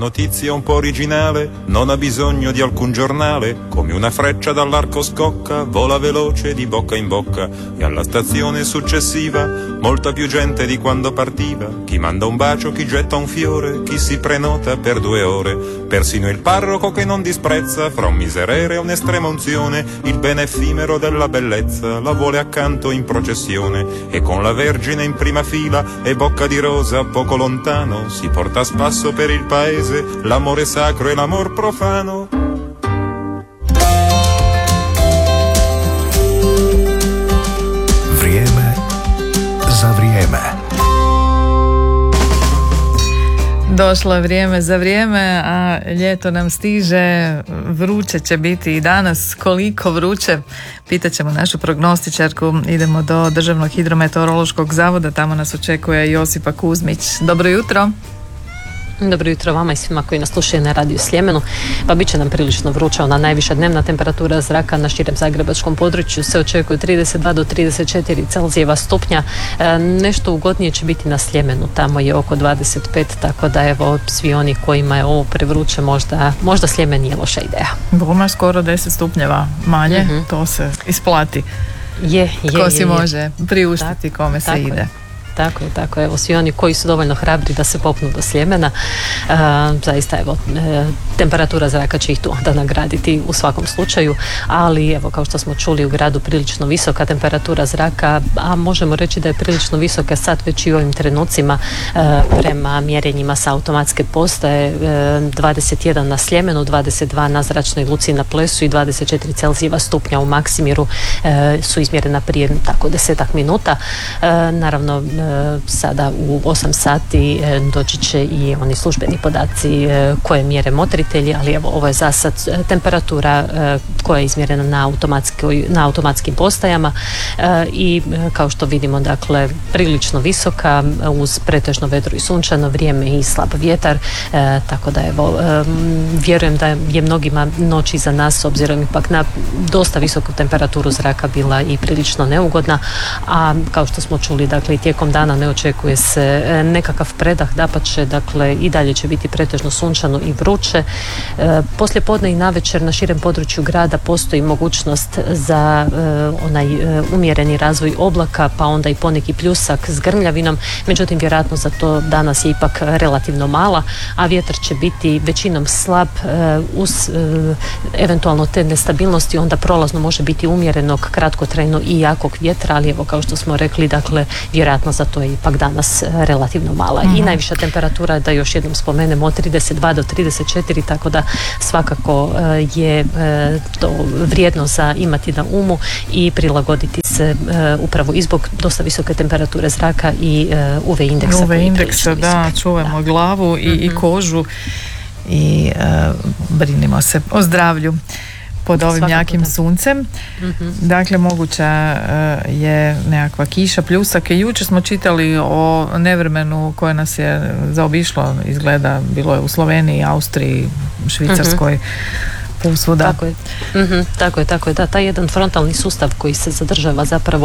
Notizia un po' originale, non ha bisogno di alcun giornale, come una freccia dall'arco scocca, vola veloce di bocca in bocca, e alla stazione successiva, molta più gente di quando partiva, chi manda un bacio, chi getta un fiore, chi si prenota per 2 ore, persino il parroco che non disprezza, fra un miserere e un'estrema unzione, il bene effimero della bellezza, la vuole accanto in processione, e con la Vergine in prima fila, e bocca di rosa poco lontano, si porta a spasso per il paese, l'amore sacro e l'amor profano. Vrijeme za vrijeme. Došlo je vrijeme za vrijeme, a ljeto nam stiže, vruće će biti i danas. Koliko vruće? Pitat ćemo našu prognostičarku. Idemo do Državnog hidrometeorološkog zavoda, tamo nas očekuje Josipa Kuzmić. Dobro jutro. Dobro jutro vama i svima koji nas slušaju na radiju Sljemenu. Pa bit će nam prilično vruća. Ona najviša dnevna temperatura zraka na širem zagrebačkom području se očekuje 32 do 34 Celzijeva stupnja. Nešto ugodnije će biti na Sljemenu, tamo je oko 25, tako da evo svi oni kojima je ovo prevruće, možda Sljemen nije loša ideja. Boma skoro 10 stupnjeva manje, to se isplati. Ko si može priuštiti, kome se ide. Tako je. Evo, svi oni koji su dovoljno hrabri da se popnu do Sljemena, zaista evo, temperatura zraka će ih tu onda nagraditi u svakom slučaju, ali evo, kao što smo čuli, u gradu prilično visoka temperatura zraka, a možemo reći da je prilično visoka sad već i u ovim trenucima prema mjerenjima sa automatske postaje. 21 na Sljemenu, 22 na Zračnoj luci na Plesu i 24 Celzijeva stupnja u Maksimiru su izmjerena prije tako 10 minuta. Naravno, sada u 8 sati doći će i oni službeni podaci koje mjere motritelji, ali evo, ovo je za sad temperatura koja je izmjerena na automatskim postajama i kao što vidimo, dakle, prilično visoka uz pretežno vedro i sunčano vrijeme i slab vjetar, tako da evo, vjerujem da je mnogima noć iza nas, obzirom ipak na dosta visoku temperaturu zraka, bila i prilično neugodna, a kao što smo čuli, dakle, i tijekom dana ne očekuje se nekakav predah, dapače, dakle, i dalje će biti pretežno sunčano i vruće. Poslije podne i navečer na širem području grada postoji mogućnost za onaj umjereni razvoj oblaka, pa onda i poneki pljusak s grmljavinom, međutim vjerojatno za to danas je ipak relativno mala, a vjetar će biti većinom slab, uz eventualno te nestabilnosti onda prolazno može biti umjerenog, kratkotrajno i jakog vjetra, ali evo, kao što smo rekli, dakle, vjerojatno za to je ipak danas relativno mala. I najviša temperatura, da još jednom spomenemo, od 32 do 34, tako da svakako je to vrijedno za imati na umu i prilagoditi se upravo i zbog dosta visoke temperature zraka i UV indeksa. UV indeksa, da, čuvamo glavu i kožu i brinimo se o zdravlju pod ovim jakim suncem. Dakle, moguća je nekakva kiša, pljusak. I jučer smo čitali o nevremenu koje nas je zaobišlo, izgleda, bilo je u Sloveniji, Austriji, Švicarskoj, posvuda. Tako je, da, taj jedan frontalni sustav koji se zadržava zapravo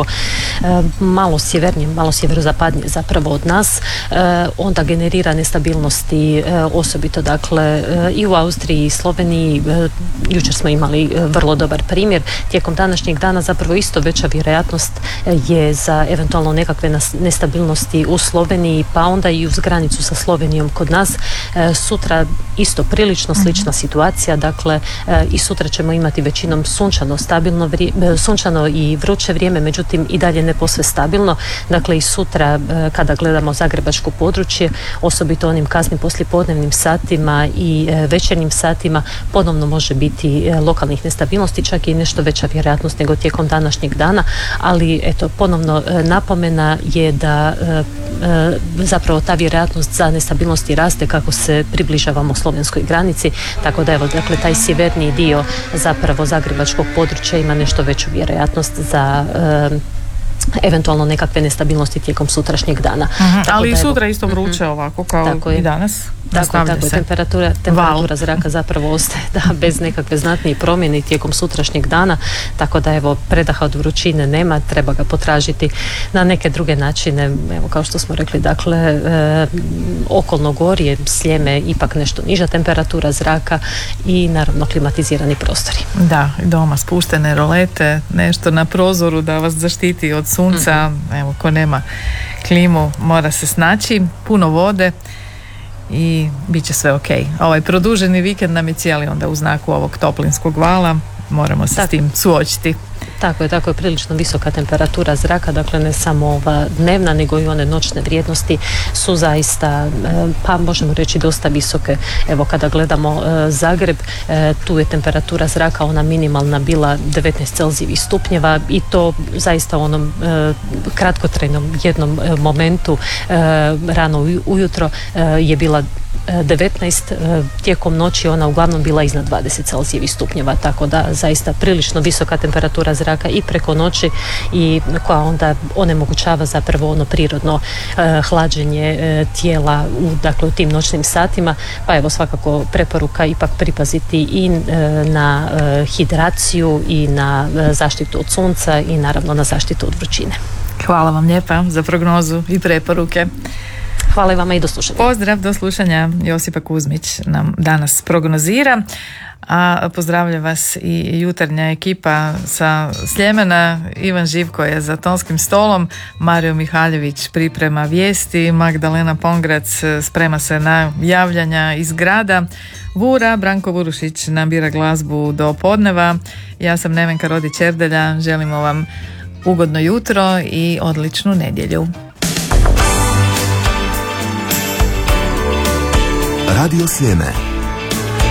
malo sjevernije, malo sjeverozapadnije zapravo od nas, onda generira nestabilnosti, osobito, dakle, i u Austriji i Sloveniji. Jučer smo imali vrlo dobar primjer. Tijekom današnjeg dana zapravo isto veća vjerojatnost je za eventualno nekakve nestabilnosti u Sloveniji, pa onda i uz granicu sa Slovenijom kod nas. Sutra isto prilično slična situacija, dakle, i sutra ćemo imati većinom sunčano, stabilno sunčano i vruće vrijeme, međutim i dalje ne posve stabilno. Dakle, i sutra kada gledamo zagrebačko područje, osobito onim kasnim poslijepodnevnim satima i večernjim satima, ponovno može biti lokalnih nestabilnosti, čak i nešto veća vjerojatnost nego tijekom današnjeg dana, ali eto, ponovno napomena je da zapravo ta vjerojatnost za nestabilnosti raste kako se približavamo slovenskoj granici, tako da evo, dakle, taj sjeverniji dio zapravo zagrebačkog područja ima nešto veću vjerojatnost za eventualno nekakve nestabilnosti tijekom sutrašnjeg dana. Ali i sutra isto vruće ovako kao i danas. Tako je, temperatura zraka zapravo ostaje bez nekakve znatnije promjene tijekom sutrašnjeg dana, tako da evo predaha od vrućine nema, treba ga potražiti na neke druge načine, evo kao što smo rekli, dakle okolno gorje, Sljeme ipak nešto niža temperatura zraka i naravno klimatizirani prostori. Da, doma spuštene rolete, nešto na prozoru da vas zaštiti od sunca, evo ko nema klimu mora se snaći, puno vode i bit će sve ok. Ovaj produženi vikend nam je cijeli onda u znaku ovog toplinskog vala, moramo se s tim suočiti. Tako je, prilično visoka temperatura zraka, dakle ne samo ova dnevna, nego i one noćne vrijednosti su zaista, pa možemo reći dosta visoke. Evo kada gledamo Zagreb, tu je temperatura zraka ona minimalna bila 19 Celzijevih stupnjeva i to zaista u onom kratkotrajnom jednom momentu rano ujutro je bila 19, tijekom noći ona uglavnom bila iznad 20 Celzijevih stupnjeva, tako da zaista prilično visoka temperatura zraka i preko noći i koja onda onemogućava zapravo ono prirodno hlađenje tijela u tim noćnim satima, pa evo svakako preporuka ipak pripaziti i na hidraciju i na zaštitu od sunca i naravno na zaštitu od vrućine. Hvala vam lijepa za prognozu i preporuke. Hvala i vama i do slušanja. Pozdrav, do slušanja. Josipa Kuzmić nam danas prognozira, a pozdravlja vas i jutarnja ekipa sa Sljemena. Ivan Živko je za tonskim stolom, Mario Mihaljević priprema vijesti, Magdalena Pongrac sprema se na javljanja iz grada, Vura, Branko Vurušić nabira glazbu do podneva. Ja sam Nevenka Rodić-Erdelja, želimo vam ugodno jutro i odličnu nedjelju. Radio Sljeme.